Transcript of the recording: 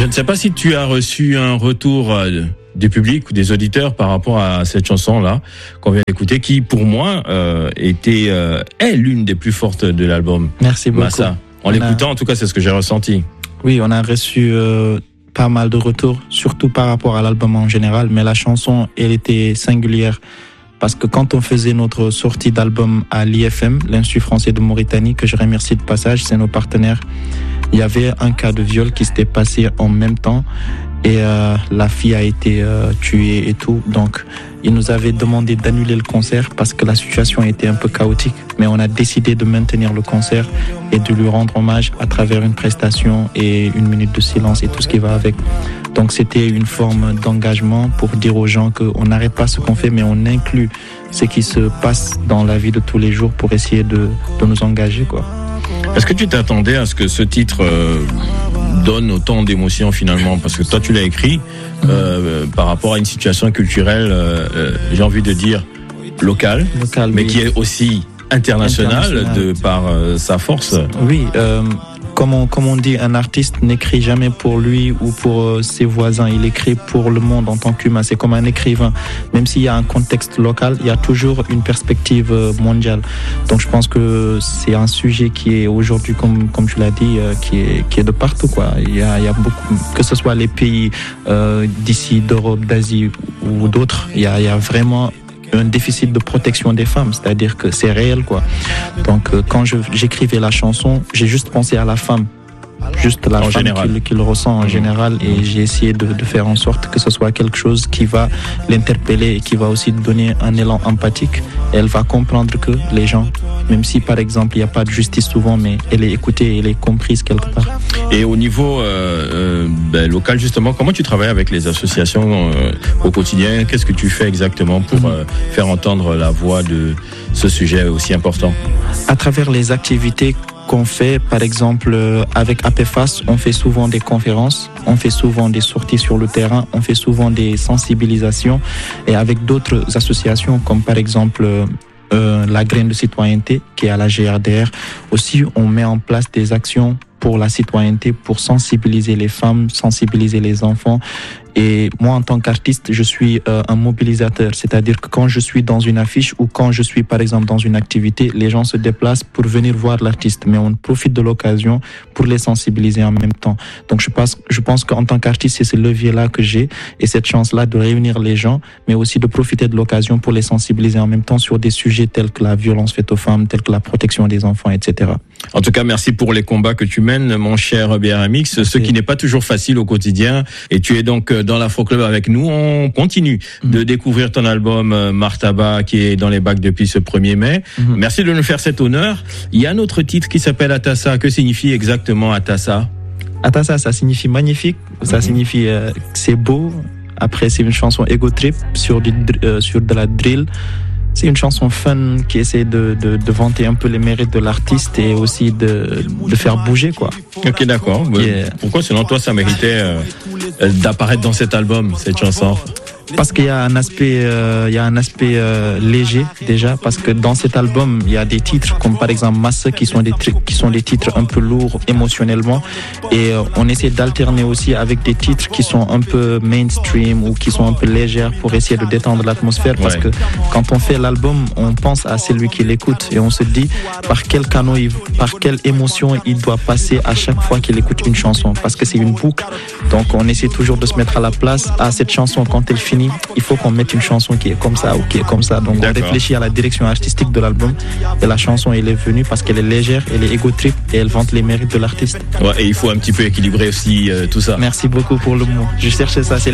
Je ne sais pas si tu as reçu un retour du public ou des auditeurs par rapport à cette chanson-là qu'on vient d'écouter, qui pour moi est l'une des plus fortes de l'album. Merci beaucoup. Massa. En l'écoutant, en tout cas, c'est ce que j'ai ressenti. Oui, on a reçu pas mal de retours, surtout par rapport à l'album en général, mais la chanson, elle était singulière. Parce que quand on faisait notre sortie d'album à l'IFM, l'Institut français de Mauritanie, que je remercie de passage, c'est nos partenaires, il y avait un cas de viol qui s'était passé en même temps et la fille a été tuée et tout. Donc, ils nous avaient demandé d'annuler le concert parce que la situation était un peu chaotique. Mais on a décidé de maintenir le concert et de lui rendre hommage à travers une prestation et une minute de silence et tout ce qui va avec. Donc c'était une forme d'engagement pour dire aux gens qu'on n'arrête pas ce qu'on fait, mais on inclut ce qui se passe dans la vie de tous les jours pour essayer de nous engager, quoi. Est-ce que tu t'attendais à ce que ce titre donne autant d'émotions finalement? Parce que toi tu l'as écrit par rapport à une situation culturelle, j'ai envie de dire locale, mais oui, qui est aussi internationale de par sa force. Oui, comme on dit, un artiste n'écrit jamais pour lui ou pour ses voisins, il écrit pour le monde en tant qu'humain. C'est comme un écrivain. Même s'il y a un contexte local, il y a toujours une perspective mondiale. Donc je pense que c'est un sujet qui est aujourd'hui, comme tu l'as dit, qui est de partout, quoi. Il y a beaucoup, que ce soit les pays d'ici, d'Europe, d'Asie ou d'autres, il y a vraiment un déficit de protection des femmes, c'est-à-dire que c'est réel, quoi. Donc quand j'écrivais la chanson, j'ai juste pensé à la femme, juste la femme qui le ressent en général, et j'ai essayé de faire en sorte que ce soit quelque chose qui va l'interpeller et qui va aussi donner un élan empathique. Et elle va comprendre que les gens, même si par exemple il n'y a pas de justice souvent, mais elle est écoutée, elle est comprise quelque part. Et au niveau local justement, comment tu travailles avec les associations au quotidien? Qu'est-ce que tu fais exactement pour faire entendre la voix de ce sujet aussi important? À travers les activités qu'on fait, par exemple avec APFAS, on fait souvent des conférences, on fait souvent des sorties sur le terrain, on fait souvent des sensibilisations, et avec d'autres associations comme par exemple la graine de citoyenneté qui est à la GRDR, aussi on met en place des actions pour la citoyenneté, pour sensibiliser les femmes, sensibiliser les enfants. Et moi, en tant qu'artiste, je suis un mobilisateur. C'est-à-dire que quand je suis dans une affiche ou quand je suis, par exemple, dans une activité, les gens se déplacent pour venir voir l'artiste. Mais on profite de l'occasion pour les sensibiliser en même temps. Donc, je pense qu'en tant qu'artiste, c'est ce levier-là que j'ai et cette chance-là de réunir les gens, mais aussi de profiter de l'occasion pour les sensibiliser en même temps sur des sujets tels que la violence faite aux femmes, tels que la protection des enfants, etc. En tout cas, merci pour les combats que tu mènes, mon cher BRMX, ce qui n'est pas toujours facile au quotidien. Et tu es donc dans l'Afro Club avec nous. On continue de découvrir ton album Martaba qui est dans les bacs depuis ce 1er mai. Merci de nous faire cet honneur. Il y a un autre titre qui s'appelle Atassa. Que signifie exactement Atassa? Atassa, ça signifie magnifique. Ça signifie c'est beau. Après, c'est une chanson ego trip sur de la drill. C'est une chanson fun qui essaie de vanter un peu les mérites de l'artiste et aussi de faire bouger, quoi. Ok, d'accord. Yeah. Pourquoi, selon toi, ça méritait d'apparaître dans cet album, cette chanson? Parce qu'il y a un aspect, léger déjà, parce que dans cet album il y a des titres comme par exemple Massa qui sont des titres un peu lourds émotionnellement, et on essaie d'alterner aussi avec des titres qui sont un peu mainstream ou qui sont un peu légères pour essayer de détendre l'atmosphère, parce que quand on fait l'album, on pense à celui qui l'écoute et on se dit par quel canal, par quelle émotion il doit passer à chaque fois qu'il écoute une chanson, parce que c'est une boucle. Donc on essaie toujours de se mettre à la place à cette chanson quand elle finit. Il faut qu'on mette une chanson qui est comme ça ou qui est comme ça. Donc on réfléchit à la direction artistique de l'album, et la chanson elle est venue parce qu'elle est légère, elle est ego trip et elle vante les mérites de l'artiste. Ouais, et il faut un petit peu équilibrer aussi tout ça. Merci beaucoup pour le mot. Je cherchais ça, c'est